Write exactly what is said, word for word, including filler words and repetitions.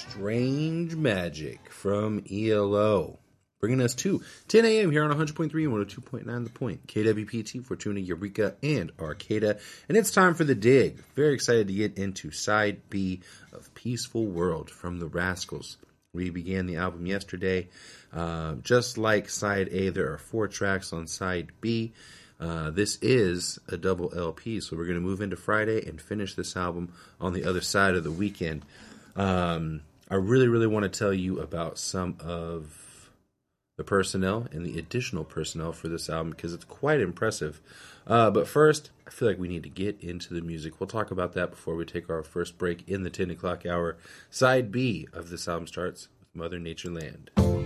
Strange Magic from E L O. Bringing us to ten a.m. here on one hundred point three and one oh two point nine The Point. K W P T, Fortuna, Eureka, and Arcata. And it's time for The Dig. Very excited to get into Side B of Peaceful World from The Rascals. We began the album yesterday. Uh, just like Side A, there are four tracks on Side B. Uh, this is a double L P, so we're going to move into Friday and finish this album on the other side of the weekend. Um, I really, really want to tell you about some of the personnel and the additional personnel for this album because it's quite impressive. Uh, but first, I feel like we need to get into the music. We'll talk about that before we take our first break in the ten o'clock hour. Side B of this album starts with Mother Nature Land.